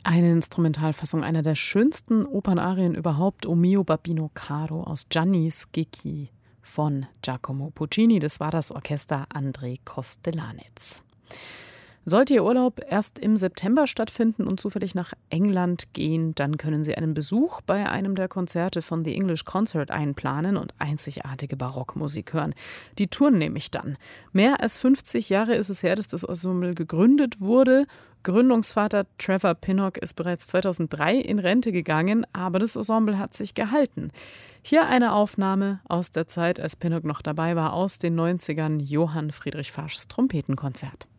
Eine Instrumentalfassung einer der schönsten Opernarien überhaupt, O mio babbino caro aus Gianni Schicchi von Giacomo Puccini. Das war das Orchester André Kostelanetz. Sollte Ihr Urlaub erst im September stattfinden und zufällig nach England gehen, dann können Sie einen Besuch bei einem der Konzerte von The English Concert einplanen und einzigartige Barockmusik hören. Die touren nämlich dann. Mehr als 50 Jahre ist es her, dass das Ensemble gegründet wurde. Gründungsvater Trevor Pinnock ist bereits 2003 in Rente gegangen, aber das Ensemble hat sich gehalten. Hier eine Aufnahme aus der Zeit, als Pinnock noch dabei war, aus den 90ern, Johann Friedrich Faschs Trompetenkonzert.